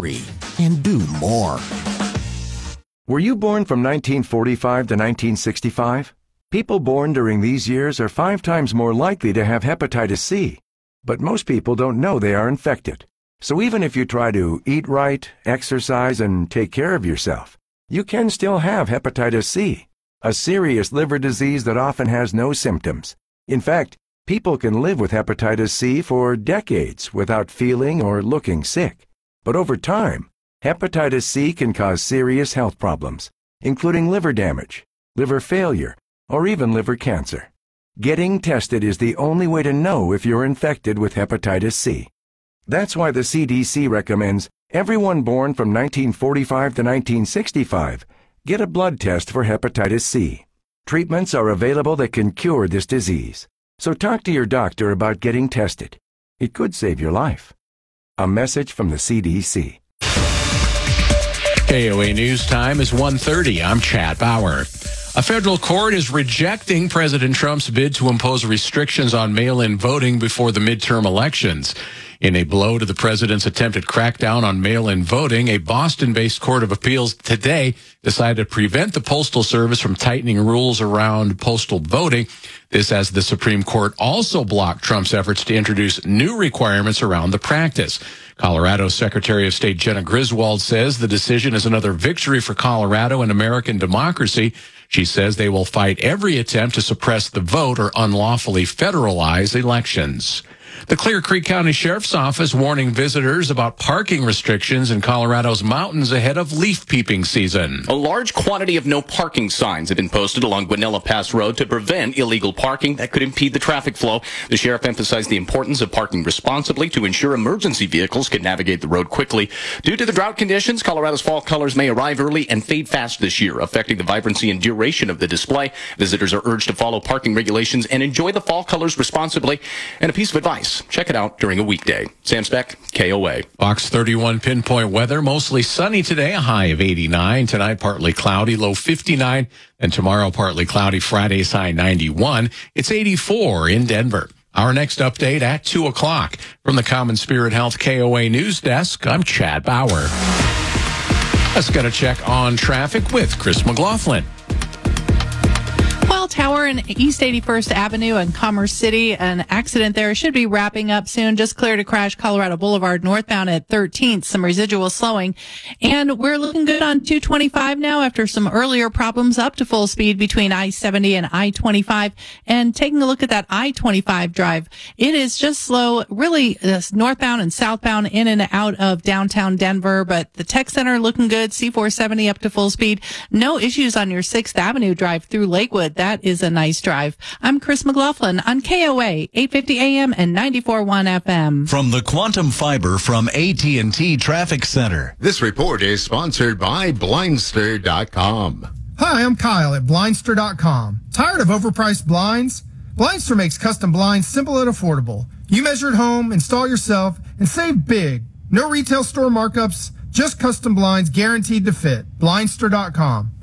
free and do more. Were you born from 1945 to 1965? People born during these years are 5 times more likely to have hepatitis C, but most people don't know they are infected. So even if you try to eat right, exercise, and take care of yourself, you can still have hepatitis C, a serious liver disease that often has no symptoms. In fact, people can live with hepatitis C for decades without feeling or looking sick. But over time, hepatitis C can cause serious health problems, including liver damage, liver failure, or even liver cancer. Getting tested is the only way to know if you're infected with hepatitis C. That's why the CDC recommends everyone born from 1945 to 1965 get a blood test for hepatitis C. Treatments are available that can cure this disease. So talk to your doctor about getting tested. It could save your life. A message from the CDC. KOA News Time is 1:30. I'm Chad Bauer. A federal court is rejecting President Trump's bid to impose restrictions on mail-in voting before the midterm elections. In a blow to the president's attempted crackdown on mail-in voting, a Boston-based court of appeals today decided to prevent the Postal Service from tightening rules around postal voting. This as the Supreme Court also blocked Trump's efforts to introduce new requirements around the practice. Colorado Secretary of State Jena Griswold says the decision is another victory for Colorado and American democracy. She says they will fight every attempt to suppress the vote or unlawfully federalize elections. The Clear Creek County Sheriff's Office warning visitors about parking restrictions in Colorado's mountains ahead of leaf peeping season. A large quantity of no parking signs have been posted along Guanella Pass Road to prevent illegal parking that could impede the traffic flow. The sheriff emphasized the importance of parking responsibly to ensure emergency vehicles can navigate the road quickly. Due to the drought conditions, Colorado's fall colors may arrive early and fade fast this year, affecting the vibrancy and duration of the display. Visitors are urged to follow parking regulations and enjoy the fall colors responsibly. And a piece of advice: check it out during a weekday. Sam Speck, KOA. Fox 31 pinpoint weather, mostly sunny today, a high of 89. Tonight, partly cloudy, low 59. And tomorrow, partly cloudy, Friday's high 91. It's 84 in Denver. Our next update at 2 o'clock. From the Common Spirit Health KOA News Desk, I'm Chad Bauer. Let's get a check on traffic with Chris McLaughlin. Well, Tower and East 81st Avenue and Commerce City, an accident there should be wrapping up soon. Just cleared a crash, Colorado Boulevard northbound at 13th, some residual slowing. And we're looking good on 225 now after some earlier problems up to full speed between I-70 and I-25. And taking a look at that I-25 drive, it is just slow, really northbound and southbound in and out of downtown Denver. But the Tech Center looking good, C470 up to full speed. No issues on your 6th Avenue drive through Lakewood. That is a nice drive. I'm Chris McLaughlin on KOA, 850 AM and 94.1 FM. From the Quantum Fiber from AT&T Traffic Center. This report is sponsored by Blindster.com. Hi, I'm Kyle at Blindster.com. Tired of overpriced blinds? Blindster makes custom blinds simple and affordable. You measure at home, install yourself, and save big. No retail store markups, just custom blinds guaranteed to fit. Blindster.com.